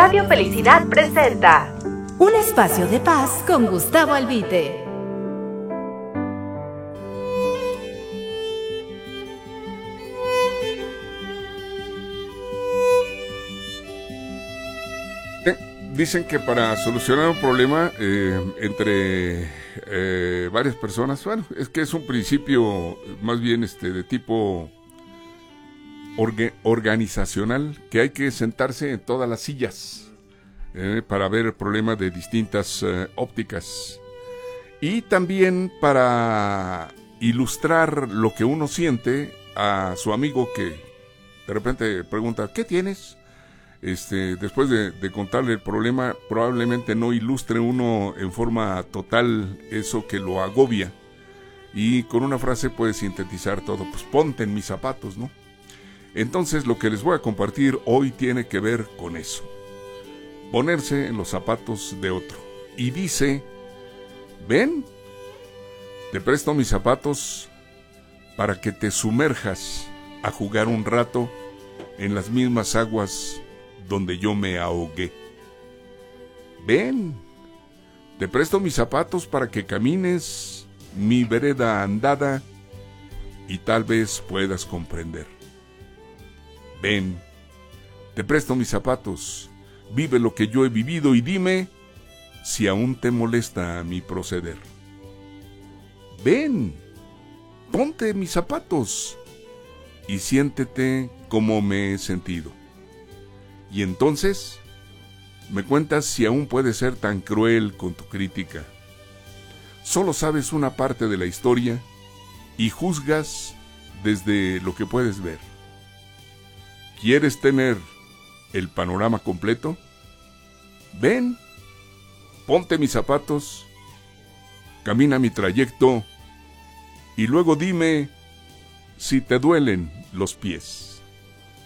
Radio Felicidad presenta un espacio de paz con Gustavo Albite. Dicen que para solucionar un problema entre varias personas, bueno, es que es un principio más bien de tipo organizacional, que hay que sentarse en todas las sillas para ver el problema de distintas ópticas, y también para ilustrar lo que uno siente a su amigo que de repente pregunta, ¿qué tienes? Después de contarle el problema, probablemente no ilustre uno en forma total eso que lo agobia, y con una frase puede sintetizar todo. Pues ponte en mis zapatos, ¿no? Entonces lo que les voy a compartir hoy tiene que ver con eso, ponerse en los zapatos de otro. Y dice, ven, te presto mis zapatos para que te sumerjas a jugar un rato en las mismas aguas donde yo me ahogué. Ven, te presto mis zapatos para que camines mi vereda andada y tal vez puedas comprender. Ven, te presto mis zapatos, vive lo que yo he vivido y dime si aún te molesta mi proceder. Ven, ponte mis zapatos y siéntete como me he sentido. Y entonces me cuentas si aún puedes ser tan cruel con tu crítica. Solo sabes una parte de la historia y juzgas desde lo que puedes ver. ¿Quieres tener el panorama completo? Ven, ponte mis zapatos, camina mi trayecto y luego dime si te duelen los pies.